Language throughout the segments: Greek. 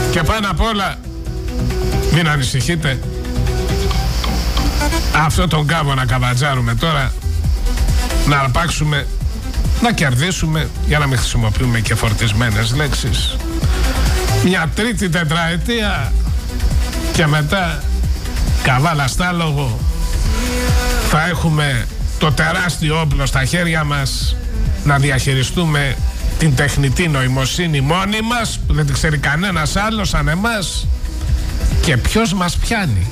Και πάνω απ' όλα, μην ανησυχείτε, αυτό τον κάβο να καβατζάρουμε τώρα, να αρπάξουμε, να κερδίσουμε, για να μην χρησιμοποιούμε και φορτισμένες λέξεις, μια τρίτη τετραετία και μετά καβάλα στάλογο, θα έχουμε το τεράστιο όπλο στα χέρια μας να διαχειριστούμε την τεχνητή νοημοσύνη μόνοι μας, που δεν την ξέρει κανένας άλλος σαν εμάς, και ποιος μας πιάνει.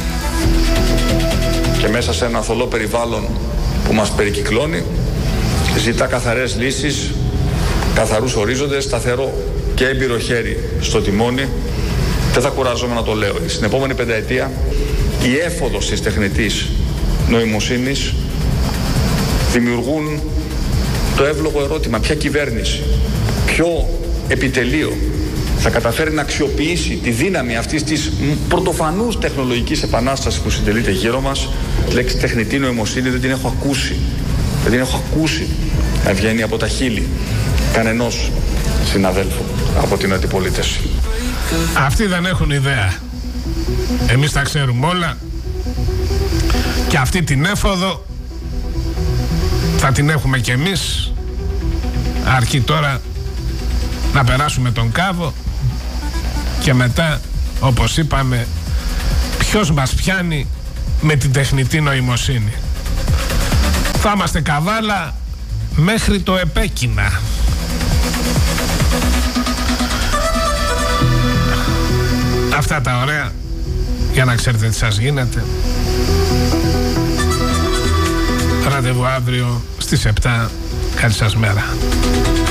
Και μέσα σε ένα θολό περιβάλλον που μας περικυκλώνει, ζητά καθαρές λύσεις, καθαρούς ορίζοντες, σταθερό και έμπειρο χέρι στο τιμόνι. Δεν θα κουράζομαι να το λέω. Στην επόμενη πενταετία η έφοδος της τεχνητής νοημοσύνης δημιουργούν το εύλογο ερώτημα: ποια κυβέρνηση, ποιο επιτελείο θα καταφέρει να αξιοποιήσει τη δύναμη αυτής της πρωτοφανούς τεχνολογικής επανάστασης που συντελείται γύρω μας? Τη λέξη τεχνητή νοημοσύνη δεν την έχω ακούσει. Δεν την έχω ακούσει να βγαίνει από τα χείλη κανενός συναδέλφου από την αντιπολίτευση. Αυτοί δεν έχουν ιδέα. Εμείς τα ξέρουμε όλα. Και αυτή την έφοδο θα την έχουμε κι εμείς. Αρκεί τώρα να περάσουμε τον κάβο και μετά, όπως είπαμε, ποιος μας πιάνει με την τεχνητή νοημοσύνη. Θα είμαστε καβάλα μέχρι το επέκεινα. Αυτά τα ωραία, για να ξέρετε τι σας γίνεται. Ραντεβού αύριο στις 7. Καλή σας μέρα.